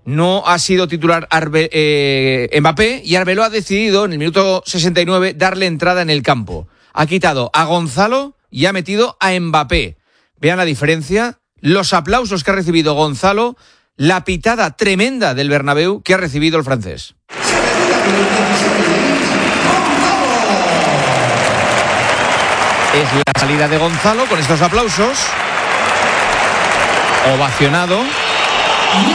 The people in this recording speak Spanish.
No ha sido titular Mbappé y Arbeloa ha decidido en el minuto 69 darle entrada en el campo. Ha quitado a Gonzalo y ha metido a Mbappé. Vean la diferencia, los aplausos que ha recibido Gonzalo, la pitada tremenda del Bernabéu que ha recibido el francés. Es la salida de Gonzalo con estos aplausos. Ovacionado.